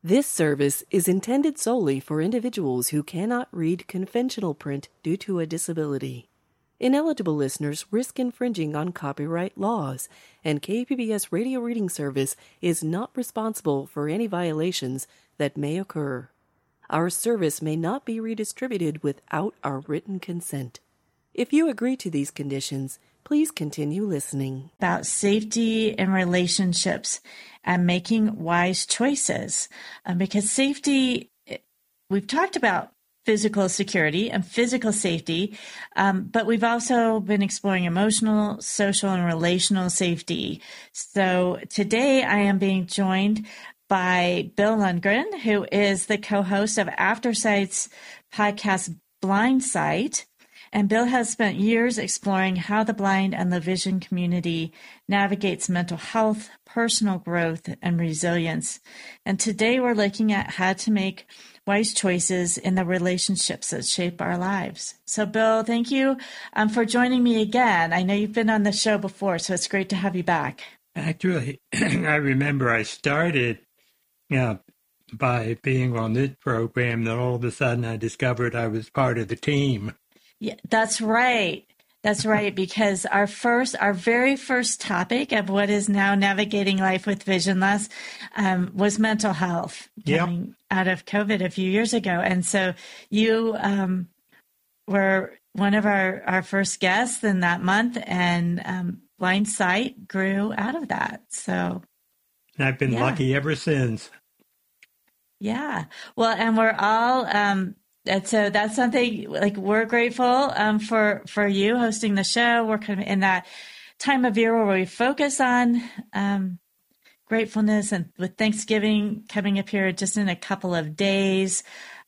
This service is intended solely for individuals who cannot read conventional print due to a disability. Ineligible listeners risk infringing on copyright laws, and KPBS Radio Reading Service is not responsible for any violations that may occur. Our service may not be redistributed without our written consent. If you agree to these conditions, please continue listening. About safety in relationships and making wise choices. Because safety, we've talked about physical security and physical safety, but we've also been exploring emotional, social, and relational safety. So today I am being joined by Bill Lundgren, who is the co-host of AfterSight's podcast Blindsight. And Bill has spent years exploring how the blind and the vision community navigates mental health, personal growth, and resilience. And today we're looking at how to make wise choices in the relationships that shape our lives. So, Bill, thank you for joining me again. I know you've been on the show before, so it's great to have you back. Actually, I remember I started by being on this program, then all of a sudden I discovered I was part of the team. Yeah, that's right. That's right, because our very first topic of what is now Navigating Life with Vision Loss was mental health coming out of COVID a few years ago. And so you were one of our first guests in that month, and Blindsight grew out of that. So, and I've been lucky ever since. Yeah. Well, and we're all... And so that's something like we're grateful for you hosting the show. We're kind of in that time of year where we focus on gratefulness, and with Thanksgiving coming up here just in a couple of days,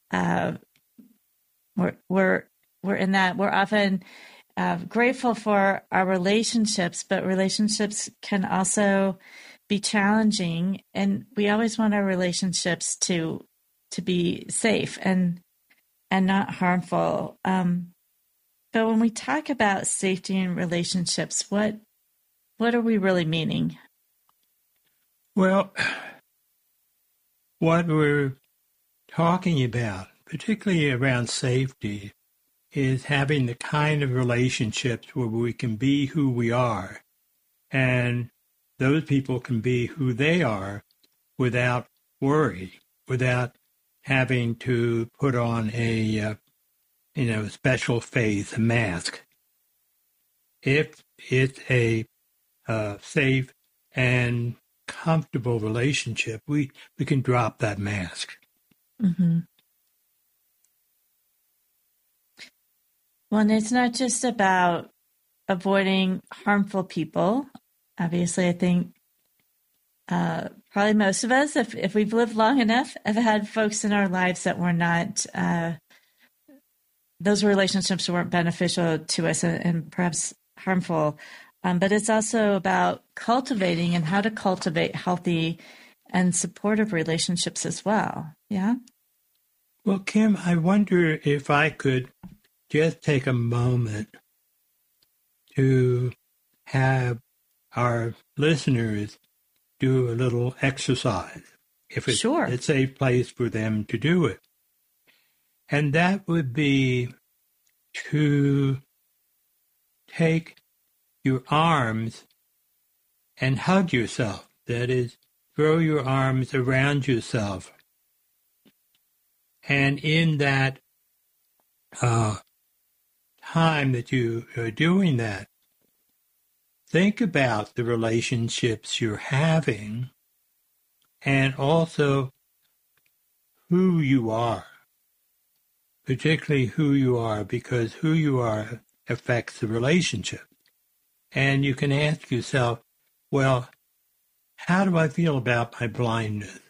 we're in that. We're often grateful for our relationships, but relationships can also be challenging, and we always want our relationships to be safe and not harmful. But when we talk about safety in relationships, what are we really meaning? Well, what we're talking about, particularly around safety, is having the kind of relationships where we can be who we are, and those people can be who they are without worry, without having to put on a special face, a mask. If it's a safe and comfortable relationship, we can drop that mask. Mm-hmm. Well, and it's not just about avoiding harmful people. Obviously, I think probably most of us, if we've lived long enough, have had folks in our lives that were not, those relationships weren't beneficial to us and perhaps harmful. But it's also about cultivating and how to cultivate healthy and supportive relationships as well. Yeah? Well, Kim, I wonder if I could just take a moment to have our listeners do a little exercise, if it's a safe place for them to do it. And that would be to take your arms and hug yourself. That is, throw your arms around yourself. And in that time that you are doing that, think about the relationships you're having and also who you are, particularly who you are, because who you are affects the relationship. And you can ask yourself, well, how do I feel about my blindness?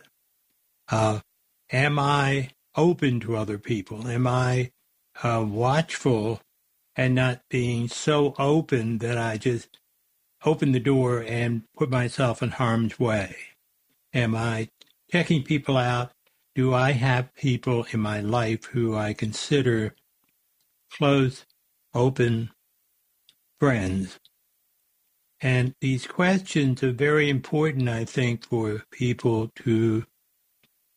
Am I open to other people? Am I watchful and not being so open that I just open the door and put myself in harm's way? Am I checking people out? Do I have people in my life who I consider close, open friends? And these questions are very important, I think, for people to